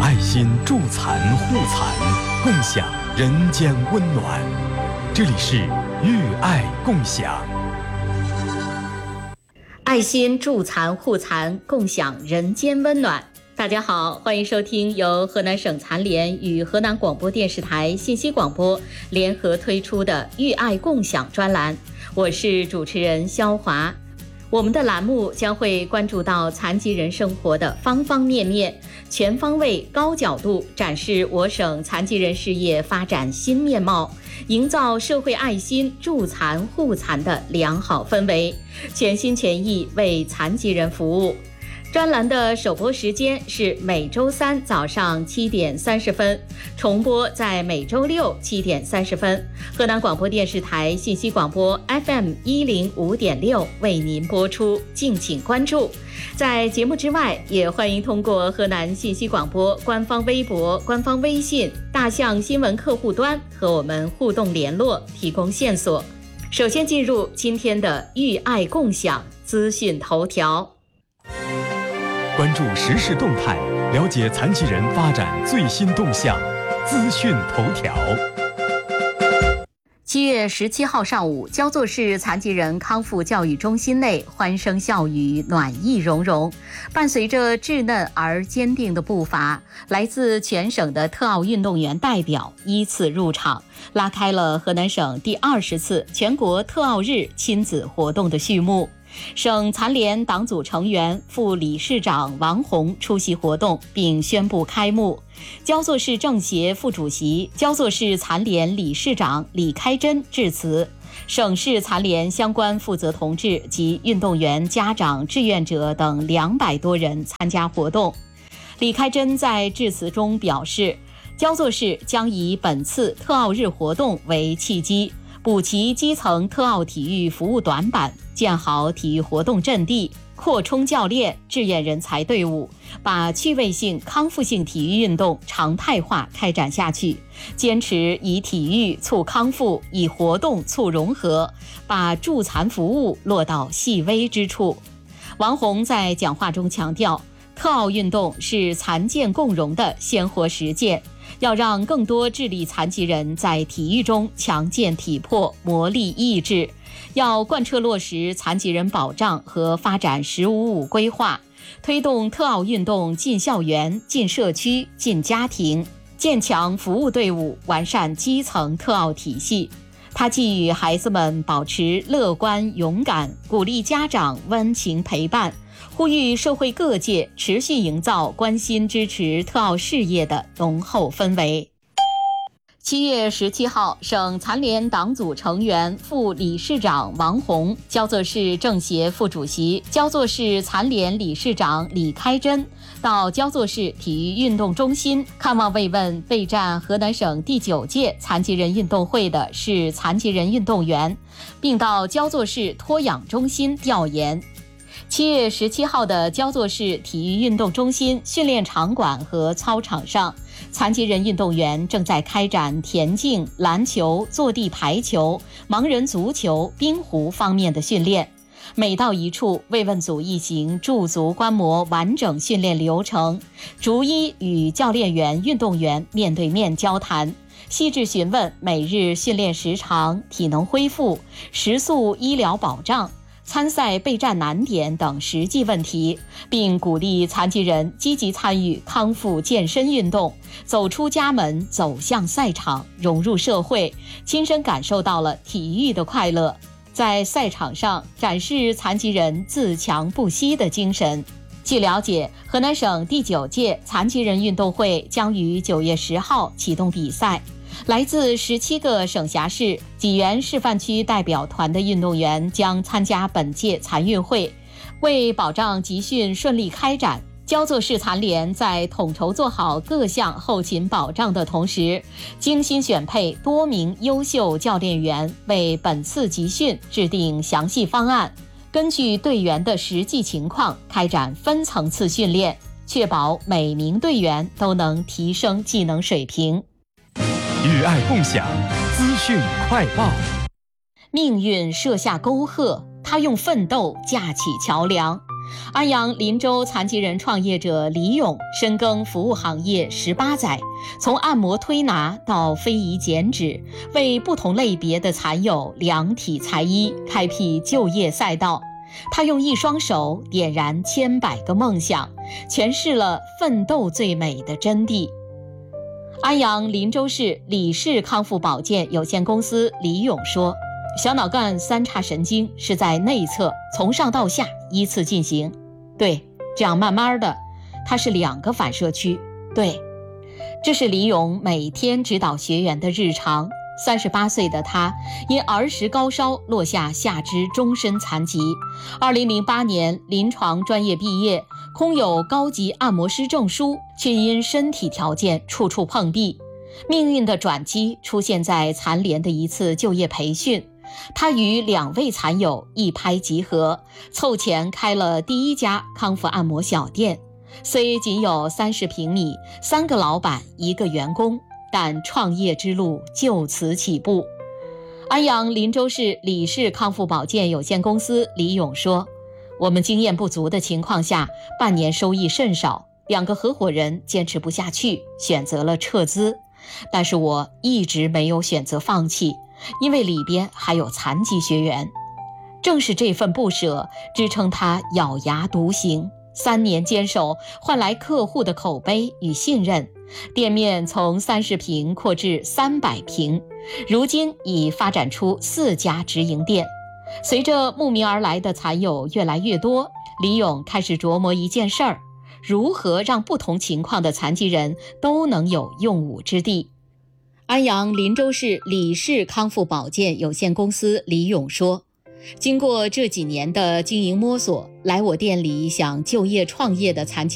爱心助残护残，共享人间温暖。这里是寓爱共享。 爱心助残护残，共享人间温暖。大家好，欢迎收听由河南省残联与河南广播电视台信息广播联合推出的寓爱共享专栏，我是主持人肖华。我们的栏目将会关注到残疾人生活的方方面面，全方位高角度展示我省残疾人事业发展新面貌，营造社会爱心助残护残的良好氛围，全心全意为残疾人服务。专栏的首播时间是每周三早上7点30分，重播在每周六7点30分。河南广播电视台信息广播 FM105.6 为您播出，敬请关注。在节目之外，也欢迎通过河南信息广播官方微博、官方微信、大象新闻客户端和我们互动联络，提供线索。首先进入今天的寓爱共享资讯头条。 关注时事动态，了解残疾人发展最新动向。资讯头条。 7月17号上午，焦作市残疾人康复教育中心内欢声笑语，暖意融融。伴随着稚嫩而坚定的步伐，来自全省的特奥运动员代表依次入场，拉开了河南省第20次全国特奥日亲子活动的序幕。省残联党组成员、副理事长王红出席活动并宣布开幕。焦作市政协副主席、焦作市残联理事长李开珍致辞。省市残联相关负责同志及运动员家长、志愿者等200多人参加活动。李开珍在致辞中表示，焦作市将以本次特奥日活动为契机，补齐基层特奥体育服务短板，建好体育活动阵地，扩充教练、志愿人才队伍，把趣味性、康复性体育运动常态化开展下去，坚持以体育促康复，以活动促融合，把助残服务落到细微之处。王红在讲话中强调，特奥运动是残健共融的鲜活实践，要让更多智力残疾人在体育中强健体魄，磨砺意志。要贯彻落实残疾人保障和发展“15+5”规划，推动特奥运动进校园、进社区、进家庭，建强服务队伍，完善基层特奥体系。他寄予孩子们保持乐观勇敢，鼓励家长温情陪伴，呼吁社会各界持续营造关心支持特奥事业的浓厚氛围。7月17号，省残联党组成员、副理事长王红、焦作市政协副主席、焦作市残联理事长李开珍到焦作市体育运动中心看望慰问备战河南省第9届残疾人运动会的是残疾人运动员，并到焦作市托养中心调研。7月17号的焦作市体育运动中心训练场馆和操场上，残疾人运动员正在开展田径、篮球、坐地排球、盲人足球、冰壶方面的训练。每到一处，慰问组一行驻足观摩完整训练流程，逐一与教练员、运动员面对面交谈，细致询问每日训练时长、体能恢复、食宿医疗保障、参赛备战难点等实际问题，并鼓励残疾人积极参与康复健身运动，走出家门，走向赛场，融入社会，亲身感受到了体育的快乐，在赛场上展示残疾人自强不息的精神。据了解，河南省第9届残疾人运动会将于9月10号启动比赛。来自17个省辖市、济源示范区代表团的运动员将参加本届残运会。为保障集训顺利开展，焦作市残联在统筹做好各项后勤保障的同时，精心选配多名优秀教练员，为本次集训制定详细方案，根据队员的实际情况开展分层次训练，确保每名队员都能提升技能水平。 与爱共享资讯快报。 命运设下沟壑，他用奋斗架起桥梁。 安阳林州残疾人创业者李勇深耕服务行业18载，从按摩推拿到非遗剪纸，为不同类别的残友量体裁衣，开辟就业赛道。他用一双手点燃千百个梦想，诠释了奋斗最美的真谛。安阳林州市李氏康复保健有限公司李勇说，小脑干三叉神经是在内侧从上到下依次进行，对，这样慢慢的，它是2个反射区，对，这是李勇每天指导学员的日常。38岁的他因儿时高烧落下下肢终身残疾，2008年临床专业毕业，空有高级按摩师证书，却因身体条件处处碰壁。命运的转机出现在残联的一次就业培训，他与2位残友一拍即合，凑钱开了第一家康复按摩小店。虽仅有30平米，3个老板1个员工，但创业之路就此起步。安阳林州市李氏康复保健有限公司李勇说，我们经验不足的情况下，半年收益甚少，2个合伙人坚持不下去，选择了撤资。但是我一直没有选择放弃，因为里边还有残疾学员。正是这份不舍，支撑他咬牙独行，3年坚守，换来客户的口碑与信任。店面从30平扩至300平，如今已发展出4家直营店。随着慕名而来的残友越来越多，李勇开始琢磨一件事儿：如何让不同情况的残疾人都能有用武之地。安阳林州市李氏康复保健有限公司李勇说，经过这几年的经营摸索，来我店里想就业创业的残疾